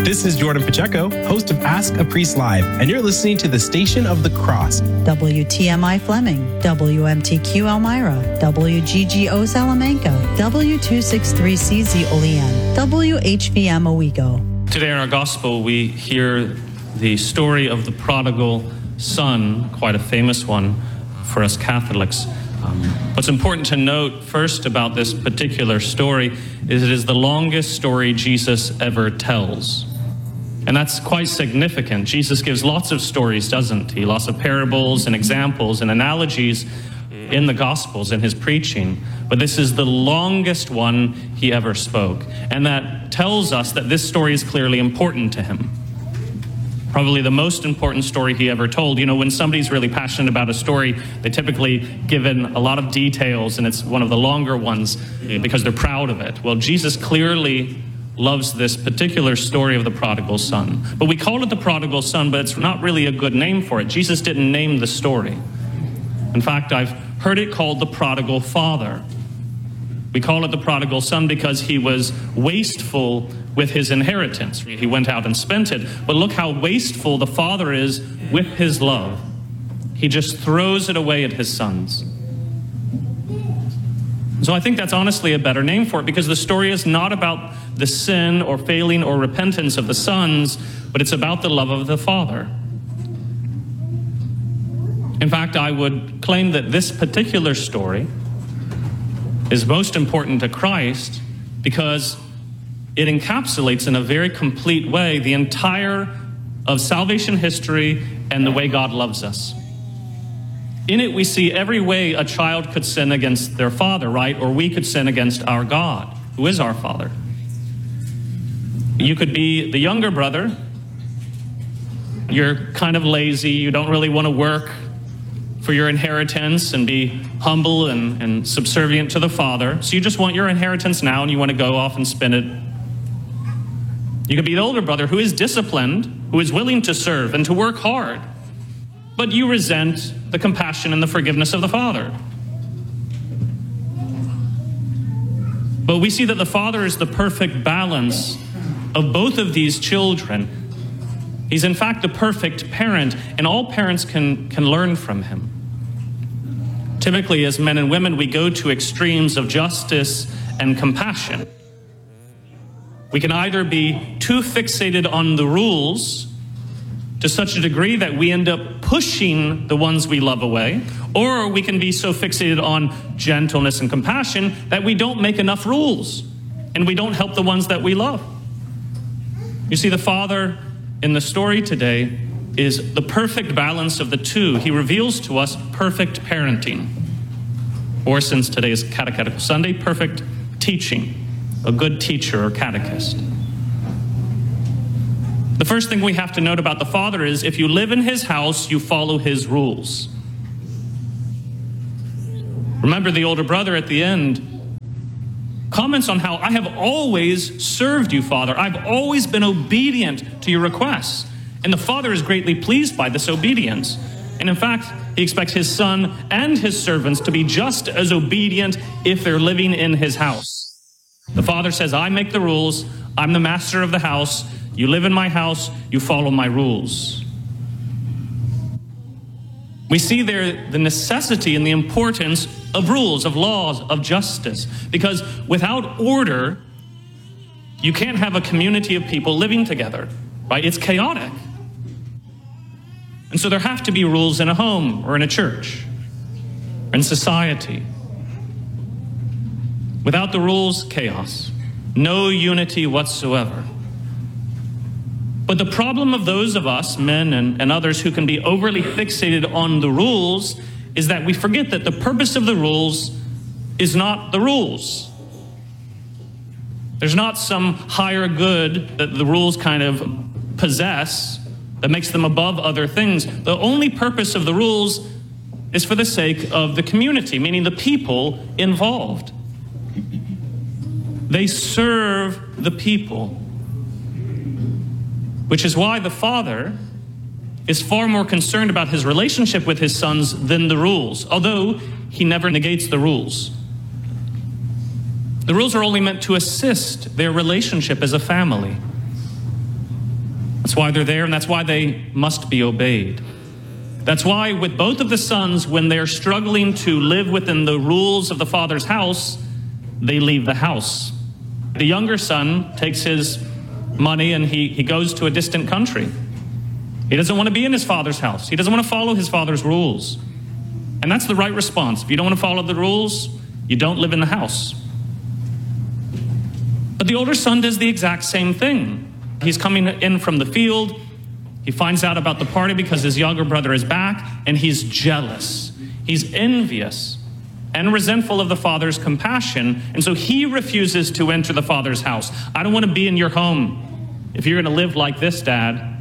This is Jordan Pacheco, host of Ask a Priest Live, and you're listening to the Station of the Cross. WTMI Fleming, WMTQ Elmira, WGGO Salamanca, W263CZ Olean, WHVM Owego. Today in our gospel, we hear the story of the prodigal son, quite a famous one for us Catholics. What's important to note first about this particular story is it is the longest story Jesus ever tells. And that's quite significant. Jesus gives lots of stories, doesn't he? Lots of parables and examples and analogies in the Gospels in his preaching. But this is the longest one he ever spoke. And that tells us that this story is clearly important to him. Probably the most important story he ever told. You know, when somebody's really passionate about a story, they typically give in a lot of details, and it's one of the longer ones because they're proud of it. Well, Jesus clearly loves this particular story of the prodigal son. But we call it the prodigal son, but it's not really a good name for it. Jesus didn't name the story. In fact, I've heard it called the prodigal father. We call it the prodigal son because he was wasteful with his inheritance. He went out and spent it. But look how wasteful the father is with his love. He just throws it away at his sons. So I think that's honestly a better name for it, because the story is not about the sin or failing or repentance of the sons, but it's about the love of the Father. In fact, I would claim that this particular story is most important to Christ because it encapsulates in a very complete way the entire of salvation history and the way God loves us. In it, we see every way a child could sin against their father, right? Or we could sin against our God, who is our Father. You could be the younger brother. You're kind of lazy. You don't really want to work for your inheritance and be humble and subservient to the Father. So you just want your inheritance now and you want to go off and spend it. You could be the older brother who is disciplined, who is willing to serve and to work hard. But you resent the compassion and the forgiveness of the Father. But we see that the Father is the perfect balance of both of these children. He's in fact the perfect parent, and all parents can learn from him. Typically, as men and women, we go to extremes of justice and compassion. We can either be too fixated on the rules to such a degree that we end up pushing the ones we love away, or we can be so fixated on gentleness and compassion that we don't make enough rules and we don't help the ones that we love. You see, the Father in the story today is the perfect balance of the two. He reveals to us perfect parenting, or since today is Catechetical Sunday, perfect teaching, a good teacher or catechist. The first thing we have to note about the Father is if you live in his house, you follow his rules. Remember, the older brother at the end comments on how I have always served you, Father. I've always been obedient to your requests. And the Father is greatly pleased by this obedience. And in fact, he expects his son and his servants to be just as obedient if they're living in his house. The Father says, I make the rules. I'm the master of the house. You live in my house, you follow my rules. We see there the necessity and the importance of rules, of laws, of justice. Because without order, you can't have a community of people living together, right? It's chaotic. And so there have to be rules in a home or in a church or in society. Without the rules, chaos. No unity whatsoever. But the problem of those of us, men and others, who can be overly fixated on the rules is that we forget that the purpose of the rules is not the rules. There's not some higher good that the rules kind of possess that makes them above other things. The only purpose of the rules is for the sake of the community, meaning the people involved. They serve the people. Which is why the Father is far more concerned about his relationship with his sons than the rules, although he never negates the rules. The rules are only meant to assist their relationship as a family. That's why they're there, and that's why they must be obeyed. That's why with both of the sons, when they're struggling to live within the rules of the father's house, they leave the house. The younger son takes his money and he goes to a distant country. He doesn't want to be in his father's house. He doesn't want to follow his father's rules. And that's the right response. If you don't want to follow the rules, you don't live in the house. But the older son does the exact same thing. He's coming in from the field. He finds out about the party because his younger brother is back, and he's jealous. He's envious and resentful of the father's compassion, and so he refuses to enter the father's house. I don't want to be in your home if you're going to live like this, Dad.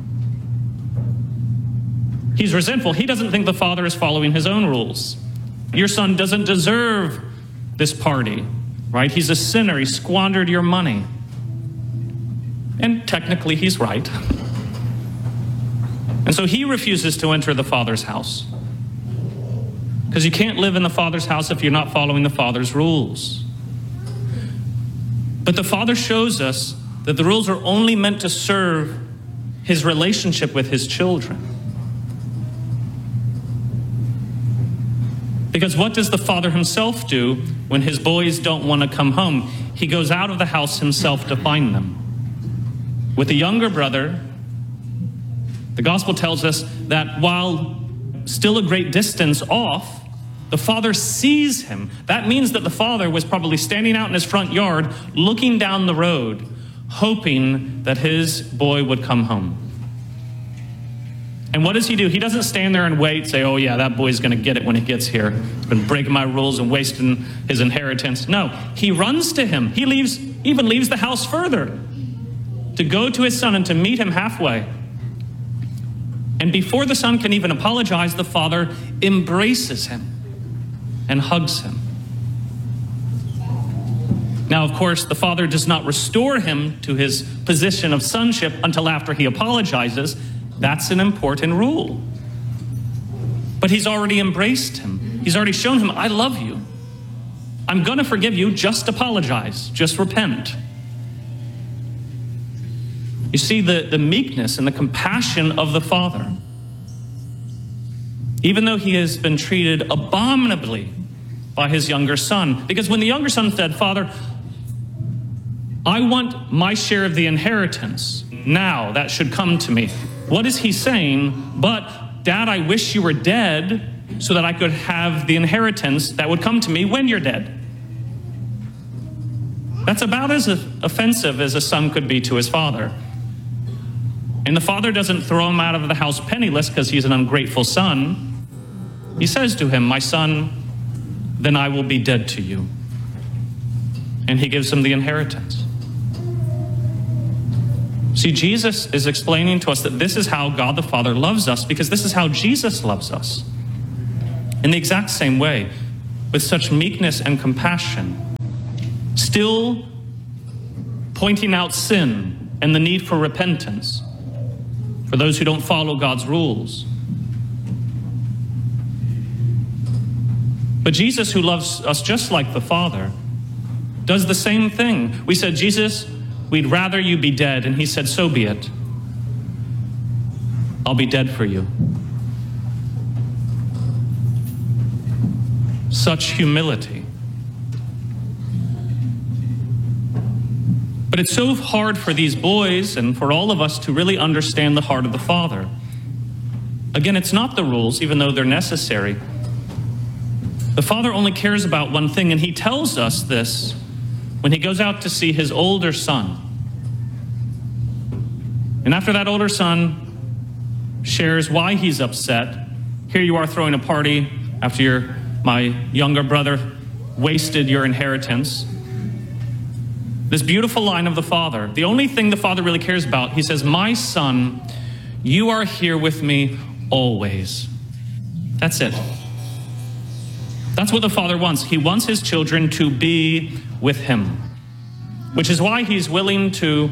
He's resentful. He doesn't think the father is following his own rules. Your son doesn't deserve this party, right? He's a sinner. He squandered your money. And technically, he's right. And so he refuses to enter the father's house. Because you can't live in the father's house if you're not following the father's rules. But the father shows us that the rules are only meant to serve his relationship with his children. Because what does the father himself do when his boys don't want to come home? He goes out of the house himself to find them. With the younger brother, the gospel tells us that while still a great distance off, the father sees him. That means that the father was probably standing out in his front yard, looking down the road, hoping that his boy would come home. And what does he do? He doesn't stand there and wait, say, oh yeah, that boy's going to get it when he gets here. He's been breaking my rules and wasting his inheritance. No, he runs to him. He even leaves the house further to go to his son and to meet him halfway. And before the son can even apologize, the father embraces him and hugs him. Now, of course, the father does not restore him to his position of sonship until after he apologizes. That's an important rule. But he's already embraced him. He's already shown him, I love you. I'm going to forgive you. Just apologize. Just repent. You see the meekness and the compassion of the father. Even though he has been treated abominably by his younger son. Because when the younger son said, Father, I want my share of the inheritance. Now that should come to me. What is he saying? But, Dad, I wish you were dead so that I could have the inheritance that would come to me when you're dead. That's about as offensive as a son could be to his father. And the father doesn't throw him out of the house penniless because he's an ungrateful son. He says to him, my son, then I will be dead to you. And he gives him the inheritance. See, Jesus is explaining to us that this is how God the Father loves us, because this is how Jesus loves us. In the exact same way, with such meekness and compassion, still pointing out sin and the need for repentance for those who don't follow God's rules. But Jesus, who loves us just like the Father, does the same thing. We said, Jesus, we'd rather you be dead. And he said, so be it. I'll be dead for you. Such humility. But it's so hard for these boys and for all of us to really understand the heart of the Father. Again, it's not the rules, even though they're necessary. The Father only cares about one thing, and he tells us this when he goes out to see his older son. And after that older son shares why he's upset, here you are throwing a party after my younger brother wasted your inheritance. This beautiful line of the Father, the only thing the Father really cares about, he says, my son, you are here with me always. That's it. That's what the Father wants. He wants his children to be with him, which is why he's willing to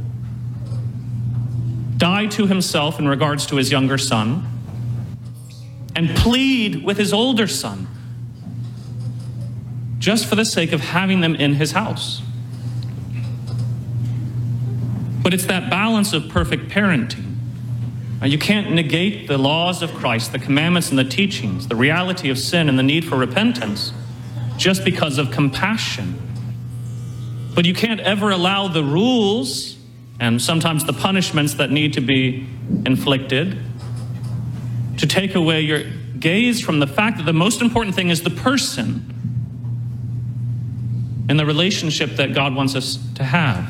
die to himself in regards to his younger son and plead with his older son just for the sake of having them in his house. But it's that balance of perfect parenting. You can't negate the laws of Christ, the commandments and the teachings, the reality of sin and the need for repentance, just because of compassion. But you can't ever allow the rules and sometimes the punishments that need to be inflicted to take away your gaze from the fact that the most important thing is the person and the relationship that God wants us to have.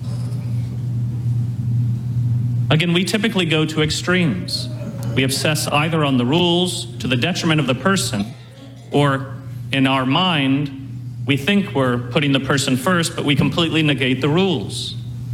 Again, we typically go to extremes. We obsess either on the rules to the detriment of the person, or in our mind, we think we're putting the person first, but we completely negate the rules.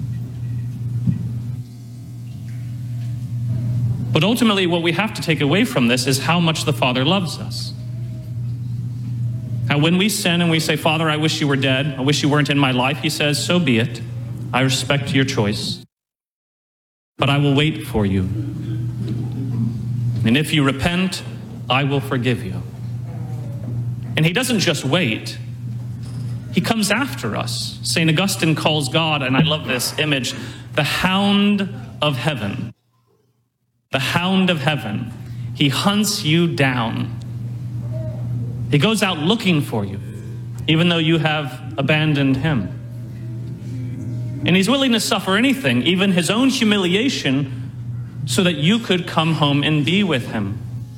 But ultimately, what we have to take away from this is how much the Father loves us. How when we sin and we say, Father, I wish you were dead, I wish you weren't in my life, he says, so be it. I respect your choice, but I will wait for you. And if you repent, I will forgive you. And he doesn't just wait. He comes after us. St. Augustine calls God, and I love this image, the hound of heaven. The hound of heaven. He hunts you down. He goes out looking for you, even though you have abandoned him. And he's willing to suffer anything, even his own humiliation, so that you could come home and be with him.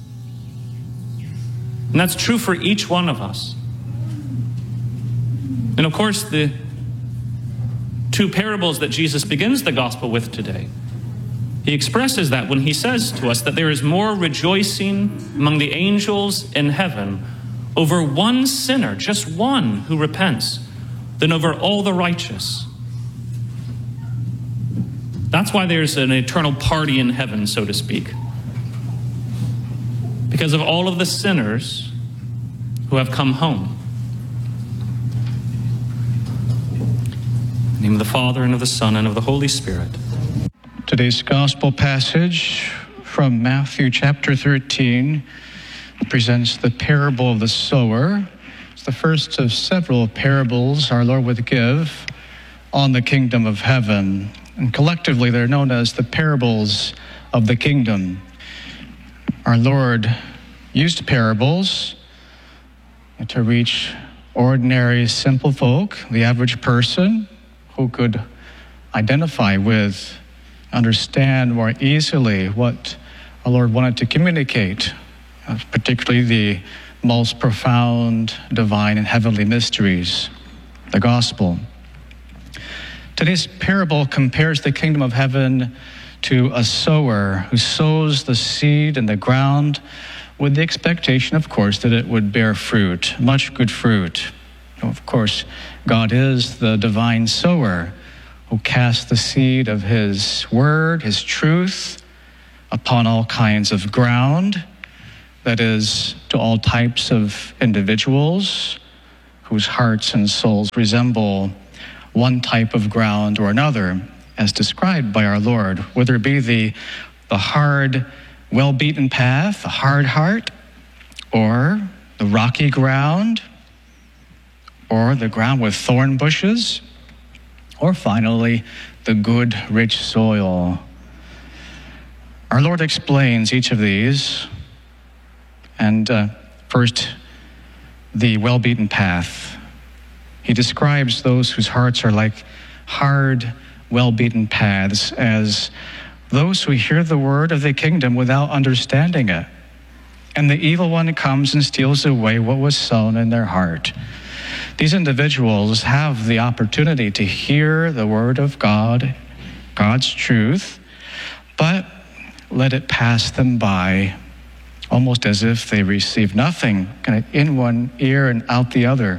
And that's true for each one of us. And of course, the two parables that Jesus begins the gospel with today, he expresses that when he says to us that there is more rejoicing among the angels in heaven over one sinner, just one who repents, than over all the righteous. That's why there's an eternal party in heaven, so to speak. Because of all of the sinners who have come home. In the name of the Father, and of the Son, and of the Holy Spirit. Today's gospel passage from Matthew chapter 13 presents the parable of the sower. It's the first of several parables our Lord would give on the kingdom of heaven. And collectively, they're known as the parables of the kingdom. Our Lord used parables to reach ordinary, simple folk, the average person, who could identify with, understand more easily what our Lord wanted to communicate, particularly the most profound, divine, and heavenly mysteries, the gospel. Today's parable compares the kingdom of heaven to a sower who sows the seed in the ground with the expectation, of course, that it would bear fruit, much good fruit. Of course, God is the divine sower who casts the seed of his word, his truth, upon all kinds of ground, that is, to all types of individuals whose hearts and souls resemble one type of ground or another, as described by our Lord, whether it be the hard, well-beaten path, the hard heart, or the rocky ground, or the ground with thorn bushes, or finally, the good, rich soil. Our Lord explains each of these, and first, the well-beaten path. He describes those whose hearts are like hard, well-beaten paths as those who hear the word of the kingdom without understanding it. And the evil one comes and steals away what was sown in their heart. These individuals have the opportunity to hear the word of God, God's truth, but let it pass them by, almost as if they receive nothing, kind of in one ear and out the other.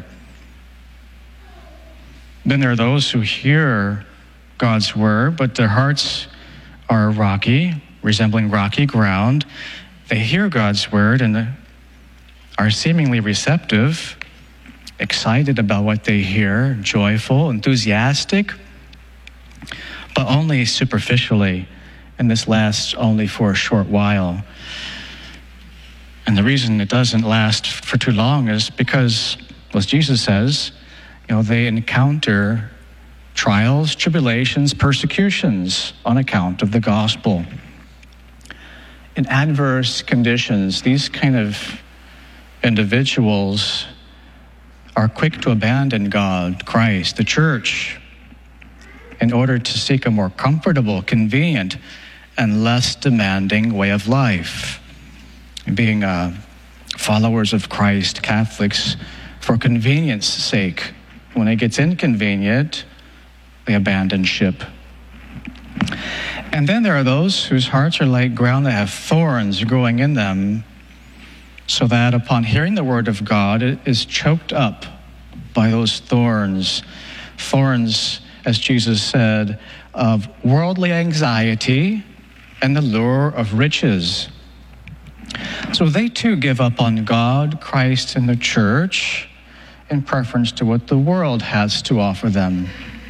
Then there are those who hear God's word, but their hearts are rocky, resembling rocky ground. They hear God's word and are seemingly receptive, excited about what they hear, joyful, enthusiastic, but only superficially, and this lasts only for a short while. And the reason it doesn't last for too long is because, as Jesus says, they encounter trials, tribulations, persecutions on account of the gospel. In adverse conditions, these kind of individuals are quick to abandon God, Christ, the church, in order to seek a more comfortable, convenient, and less demanding way of life. Being followers of Christ, Catholics, for convenience sake, when it gets inconvenient, they abandon ship. And then there are those whose hearts are like ground that have thorns growing in them, so that upon hearing the word of God, it is choked up by those thorns. Thorns, as Jesus said, of worldly anxiety and the lure of riches. So they too give up on God, Christ, and the church in preference to what the world has to offer them.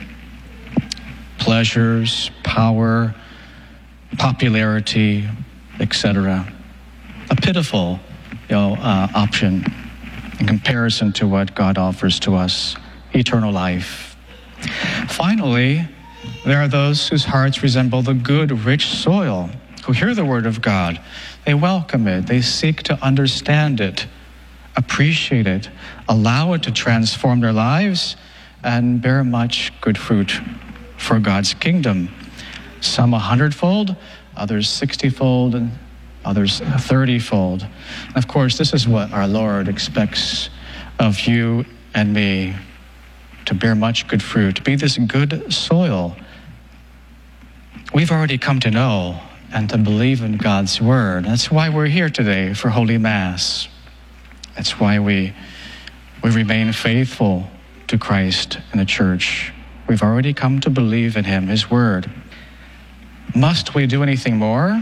Pleasures, power, popularity, etc. A pitiful option in comparison to what God offers to us, eternal life. Finally, there are those whose hearts resemble the good, rich soil, who hear the word of God. They welcome it. They seek to understand it, appreciate it, allow it to transform their lives, and bear much good fruit for God's kingdom. Some 100-fold, others 60-fold, and others 30-fold. And of course, this is what our Lord expects of you and me, to bear much good fruit, to be this good soil. We've already come to know and to believe in God's word. That's why we're here today for Holy Mass. That's why we remain faithful to Christ and the church. We've already come to believe in him, his word. Must we do anything more?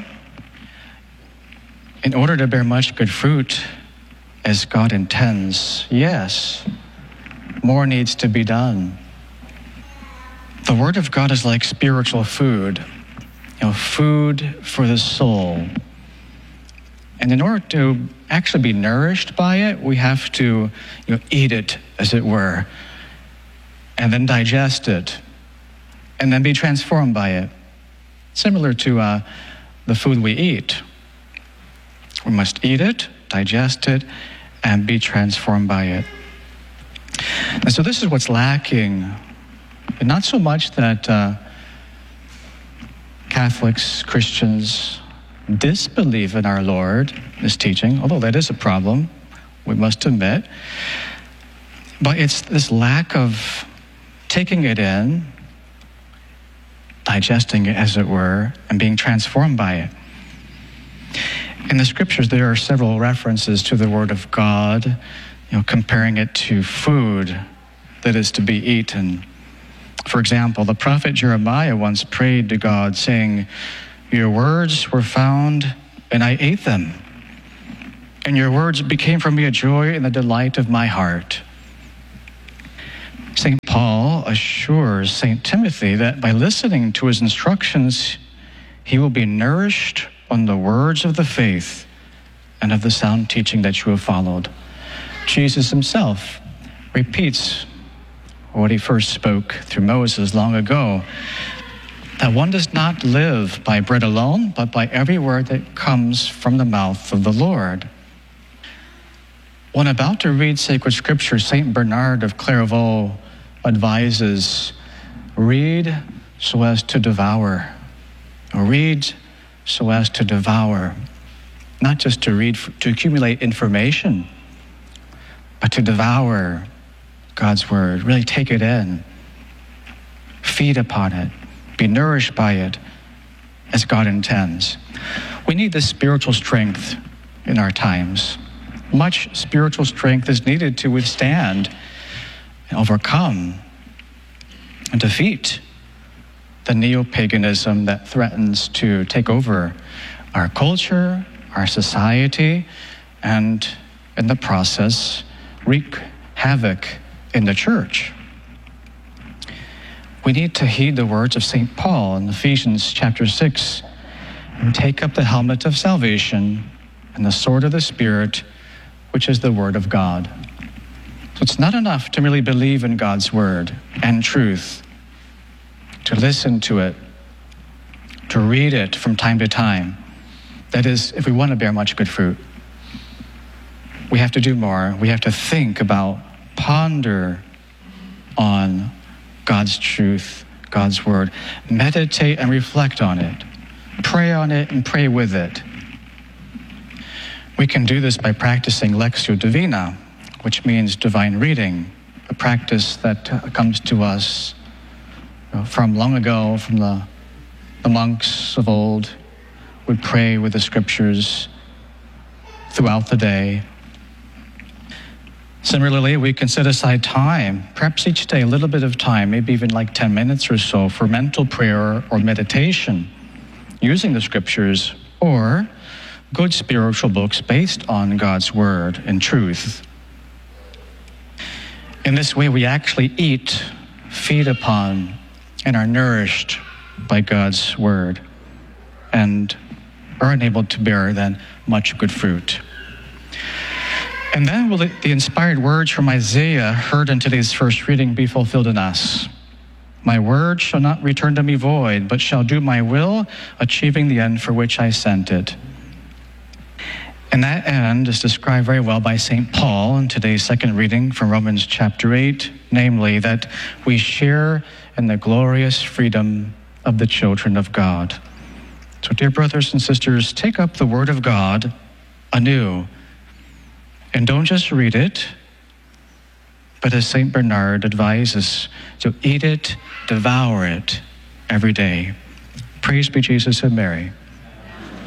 In order to bear much good fruit as God intends, yes, more needs to be done. The word of God is like spiritual food, food for the soul. And in order to actually be nourished by it, we have to eat it, as it were, and then digest it, and then be transformed by it. Similar to the food we eat. We must eat it, digest it, and be transformed by it. And so this is what's lacking. And not so much that Catholics, Christians disbelieve in our Lord, his teaching, although that is a problem, we must admit. But it's this lack of taking it in, digesting it, as it were, and being transformed by it. In the scriptures, there are several references to the word of God, comparing it to food that is to be eaten. For example, the prophet Jeremiah once prayed to God, saying, "Your words were found, and I ate them. And your words became for me a joy and the delight of my heart." St. Paul assures St. Timothy that by listening to his instructions, he will be nourished on the words of the faith and of the sound teaching that you have followed. Jesus himself repeats what he first spoke through Moses long ago, that one does not live by bread alone, but by every word that comes from the mouth of the Lord. When about to read sacred scripture, St. Bernard of Clairvaux advises, read so as to devour. Read so as to devour. Not just to read to accumulate information, but to devour God's word. Really take it in. Feed upon it. Be nourished by it as God intends. We need this spiritual strength in our times. Much spiritual strength is needed to withstand and overcome and defeat the neo-paganism that threatens to take over our culture, our society, and in the process, wreak havoc in the church. We need to heed the words of St. Paul in Ephesians chapter 6 and take up the helmet of salvation and the sword of the Spirit, which is the word of God. So it's not enough to merely believe in God's word and truth. to listen to it, to read it from time to time. That is, if we want to bear much good fruit. We have to do more. We have to think about, ponder on God's truth, God's word. Meditate and reflect on it. Pray on it and pray with it. We can do this by practicing Lectio Divina, which means divine reading, a practice that comes to us from long ago, from the monks of old would pray with the scriptures throughout the day. Similarly, we can set aside time, perhaps each day, a little bit of time, maybe even like 10 minutes or so, for mental prayer or meditation, using the scriptures or good spiritual books based on God's word and truth. In this way, we actually eat, feed upon, and are nourished by God's word and are enabled to bear then much good fruit. And then will the inspired words from Isaiah heard in today's first reading be fulfilled in us. My word shall not return to me void, but shall do my will, achieving the end for which I sent it. And that end is described very well by St. Paul in today's second reading from Romans chapter 8, namely that we share in the glorious freedom of the children of God. So dear brothers and sisters, take up the word of God anew. And don't just read it, but as St. Bernard advises, to eat it, devour it every day. Praise be Jesus and Mary.